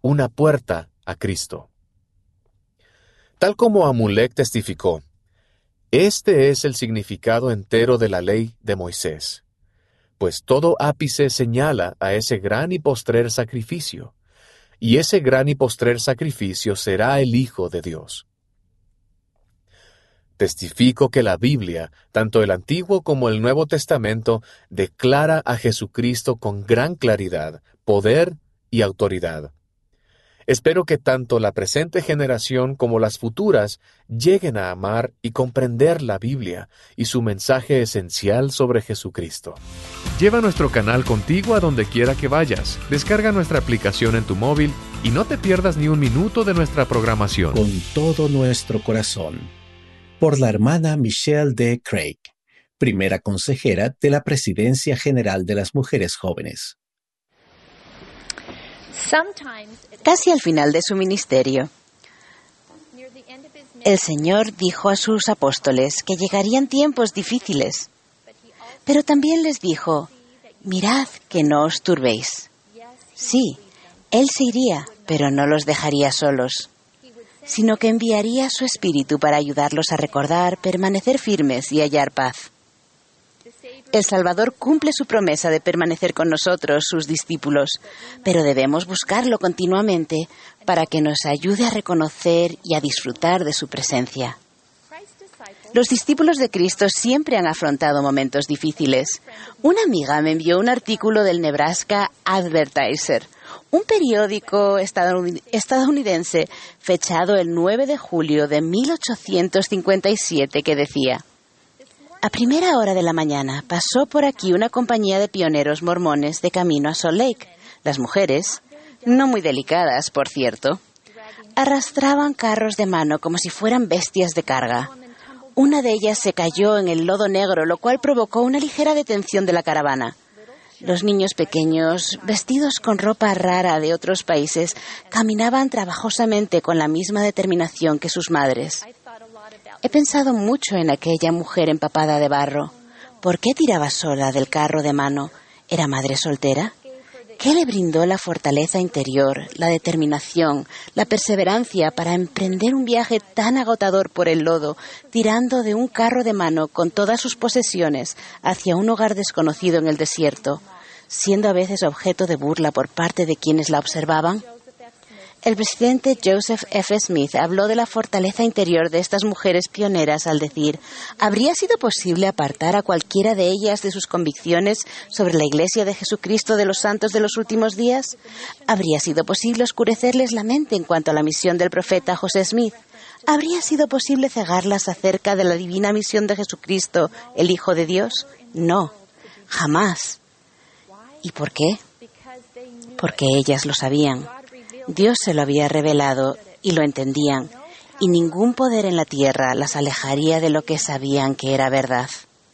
una puerta a Cristo. Tal como Amulek testificó, este es el significado entero de la ley de Moisés, pues todo ápice señala a ese gran y postrer sacrificio, y ese gran y postrer sacrificio será el Hijo de Dios. Testifico que la Biblia, tanto el Antiguo como el Nuevo Testamento, declara a Jesucristo con gran claridad, poder y autoridad. Espero que tanto la presente generación como las futuras lleguen a amar y comprender la Biblia y su mensaje esencial sobre Jesucristo. Lleva nuestro canal contigo a donde quiera que vayas. Descarga nuestra aplicación en tu móvil y no te pierdas ni un minuto de nuestra programación. Con todo nuestro corazón. Por la hermana Michelle D. Craig, primera consejera de la Presidencia General de las Mujeres Jóvenes. Casi al final de su ministerio, el Señor dijo a sus apóstoles que llegarían tiempos difíciles, pero también les dijo, mirad que no os turbéis. Sí, Él se iría, pero no los dejaría solos, sino que enviaría su Espíritu para ayudarlos a recordar, permanecer firmes y hallar paz. El Salvador cumple su promesa de permanecer con nosotros, sus discípulos, pero debemos buscarlo continuamente para que nos ayude a reconocer y a disfrutar de su presencia. Los discípulos de Cristo siempre han afrontado momentos difíciles. Una amiga me envió un artículo del Nebraska Advertiser, un periódico estadounidense fechado el 9 de julio de 1857 que decía: a primera hora de la mañana pasó por aquí una compañía de pioneros mormones de camino a Salt Lake. Las mujeres, no muy delicadas, por cierto, arrastraban carros de mano como si fueran bestias de carga. Una de ellas se cayó en el lodo negro, lo cual provocó una ligera detención de la caravana. Los niños pequeños, vestidos con ropa rara de otros países, caminaban trabajosamente con la misma determinación que sus madres. He pensado mucho en aquella mujer empapada de barro. ¿Por qué tiraba sola del carro de mano? ¿Era madre soltera? ¿Qué le brindó la fortaleza interior, la determinación, la perseverancia para emprender un viaje tan agotador por el lodo, tirando de un carro de mano con todas sus posesiones hacia un hogar desconocido en el desierto, siendo a veces objeto de burla por parte de quienes la observaban? El presidente Joseph F. Smith habló de la fortaleza interior de estas mujeres pioneras al decir: ¿habría sido posible apartar a cualquiera de ellas de sus convicciones sobre la Iglesia de Jesucristo de los Santos de los últimos días? ¿Habría sido posible oscurecerles la mente en cuanto a la misión del profeta José Smith? ¿Habría sido posible cegarlas acerca de la divina misión de Jesucristo, el Hijo de Dios? No, jamás. ¿Y por qué? Porque ellas lo sabían. Dios se lo había revelado y lo entendían, y ningún poder en la tierra las alejaría de lo que sabían que era verdad.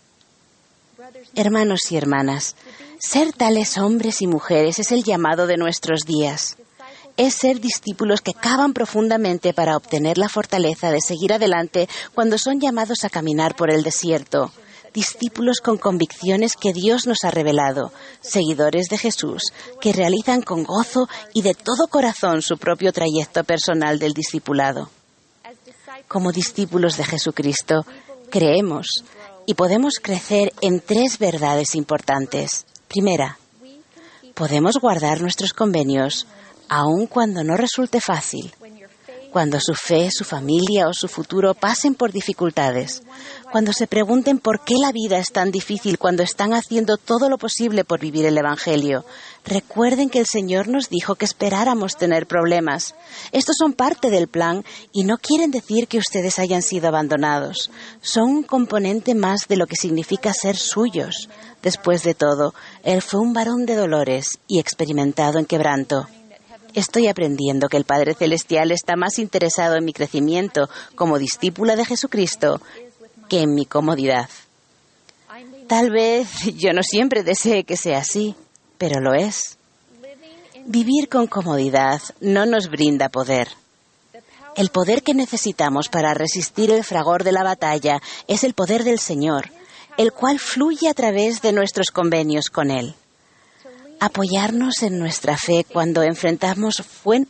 Hermanos y hermanas, ser tales hombres y mujeres es el llamado de nuestros días. Es ser discípulos que cavan profundamente para obtener la fortaleza de seguir adelante cuando son llamados a caminar por el desierto. Discípulos con convicciones que Dios nos ha revelado, seguidores de Jesús, que realizan con gozo y de todo corazón su propio trayecto personal del discipulado. Como discípulos de Jesucristo, creemos y podemos crecer en 3 verdades importantes. Primera, podemos guardar nuestros convenios aun cuando no resulte fácil, cuando su fe, su familia o su futuro pasen por dificultades, cuando se pregunten por qué la vida es tan difícil cuando están haciendo todo lo posible por vivir el Evangelio. Recuerden que el Señor nos dijo que esperáramos tener problemas. Estos son parte del plan y no quieren decir que ustedes hayan sido abandonados. Son un componente más de lo que significa ser suyos. Después de todo, Él fue un varón de dolores y experimentado en quebranto. Estoy aprendiendo que el Padre Celestial está más interesado en mi crecimiento como discípula de Jesucristo que en mi comodidad. Tal vez yo no siempre desee que sea así, pero lo es. Vivir con comodidad no nos brinda poder. El poder que necesitamos para resistir el fragor de la batalla es el poder del Señor, el cual fluye a través de nuestros convenios con Él. Apoyarnos en nuestra fe cuando enfrentamos